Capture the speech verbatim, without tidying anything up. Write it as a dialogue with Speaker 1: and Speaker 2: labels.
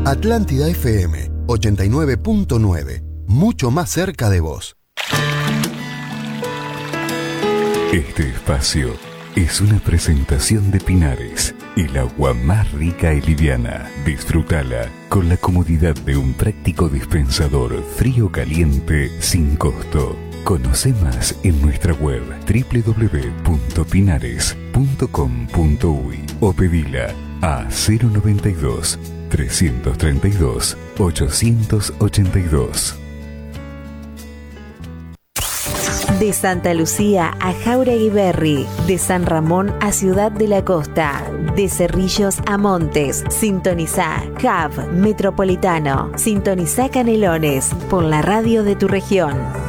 Speaker 1: Atlántida F M ochenta y nueve punto nueve. Mucho más cerca de vos.
Speaker 2: Este espacio es una presentación de Pinares, el agua más rica y liviana. Disfrútala con la comodidad de un práctico dispensador frío-caliente sin costo. Conoce más en nuestra web doble u doble u doble u punto pinares punto com punto uy o pedila a cero noventa y dos, trescientos treinta y dos, ochocientos ochenta y dos.
Speaker 3: De Santa Lucía a Jáuregui Berry, de San Ramón a Ciudad de la Costa, de Cerrillos a Montes, sintonizá Hub Metropolitano, sintonizá Canelones por la radio de tu región.